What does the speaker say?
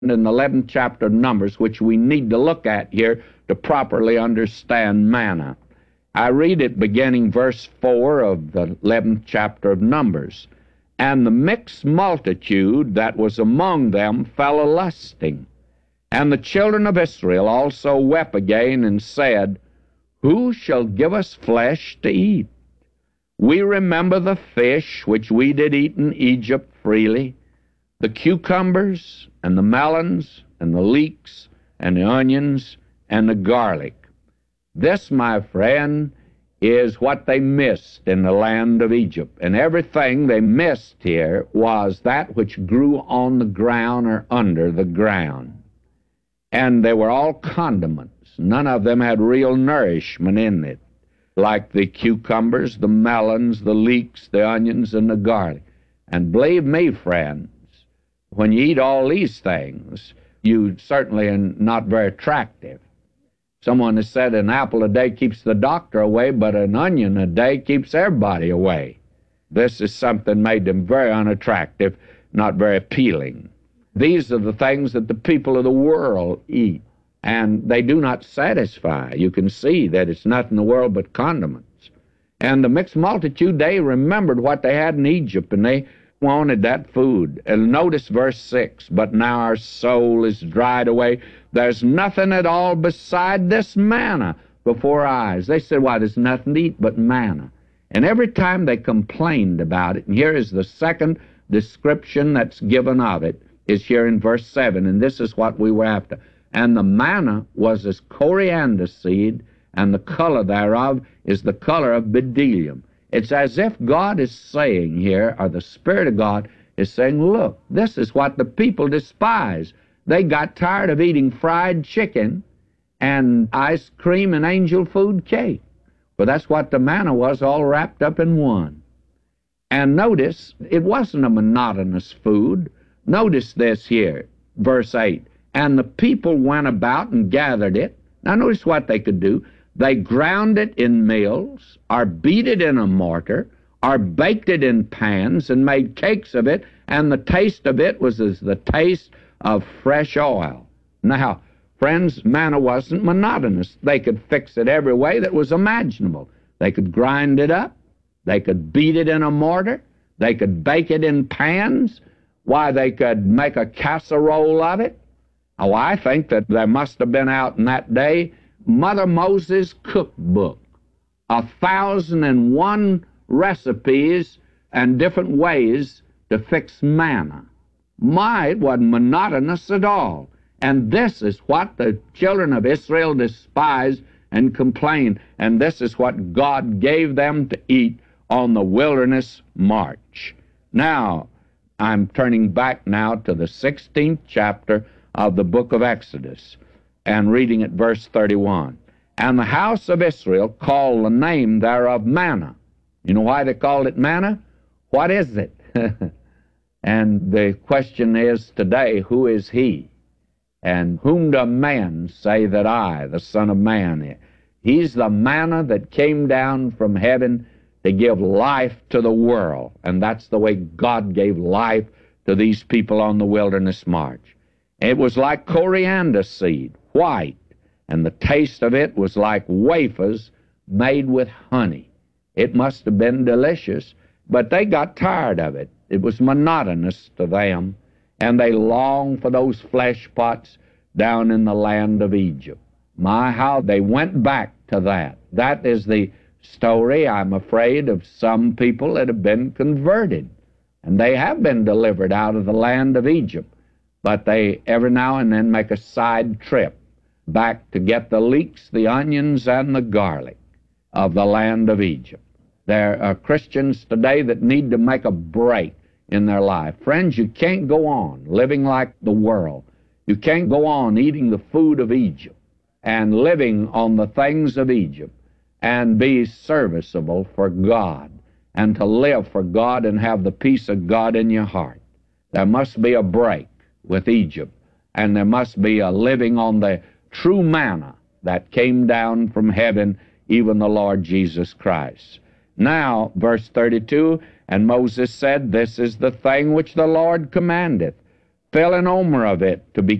in the 11th chapter of Numbers, which we need to look at here to properly understand manna. I read it beginning verse 4 of the 11th chapter of Numbers. And the mixed multitude that was among them fell a-lusting. And the children of Israel also wept again and said, Who shall give us flesh to eat? We remember the fish which we did eat in Egypt freely, the cucumbers and the melons and the leeks and the onions and the garlic. This, my friend, is what they missed in the land of Egypt. And everything they missed here was that which grew on the ground or under the ground. And they were all condiments. None of them had real nourishment in it, like the cucumbers, the melons, the leeks, the onions, and the garlic. And believe me, friends, when you eat all these things, you certainly are not very attractive. Someone has said an apple a day keeps the doctor away, but an onion a day keeps everybody away. This is something made them very unattractive, not very appealing. These are the things that the people of the world eat, and they do not satisfy. You can see that it's not in the world but condiments. And the mixed multitude, they remembered what they had in Egypt, and they wanted that food. And notice verse 6, But now our soul is dried away. There's nothing at all beside this manna before our eyes. They said, why, there's nothing to eat but manna. And every time they complained about it, and here is the second description that's given of it, is here in verse 7, and this is what we were after. And the manna was as coriander seed, and the color thereof is the color of bdellium. It's as if God is saying here, or the Spirit of God is saying, look, this is what the people despise. They got tired of eating fried chicken and ice cream and angel food cake. But that's what the manna was, all wrapped up in one. And notice, it wasn't a monotonous food. Notice this here, verse 8. And the people went about and gathered it. Now notice what they could do. They ground it in mills, or beat it in a mortar, or baked it in pans and made cakes of it, and the taste of it was as the taste of fresh oil. Now, friends, manna wasn't monotonous. They could fix it every way that was imaginable. They could grind it up. They could beat it in a mortar. They could bake it in pans. Why, they could make a casserole of it. Oh, I think that there must have been out in that day Mother Moses' cookbook, 1,001 recipes and different ways to fix manna. My, it wasn't monotonous at all. And this is what the children of Israel despised and complained, and this is what God gave them to eat on the wilderness march. Now, I'm turning back now to the 16th chapter of the book of Exodus, and reading at verse 31. And the house of Israel called the name thereof manna. You know why they called it manna? What is it? And the question is today, who is he? And whom do men say that I, the Son of Man, am? He's the manna that came down from heaven to give life to the world. And that's the way God gave life to these people on the wilderness march. It was like coriander seed, white, and the taste of it was like wafers made with honey. It must have been delicious, but they got tired of it. It was monotonous to them, and they longed for those flesh pots down in the land of Egypt. My, how they went back to that. That is the story, I'm afraid, of some people that have been converted, and they have been delivered out of the land of Egypt. But they every now and then make a side trip back to get the leeks, the onions, and the garlic of the land of Egypt. There are Christians today that need to make a break in their life. Friends, you can't go on living like the world. You can't go on eating the food of Egypt and living on the things of Egypt and be serviceable for God and to live for God and have the peace of God in your heart. There must be a break with Egypt, and there must be a living on the true manna that came down from heaven, even the Lord Jesus Christ. Now, verse 32, and Moses said, This is the thing which the Lord commandeth. fill an omer of it to be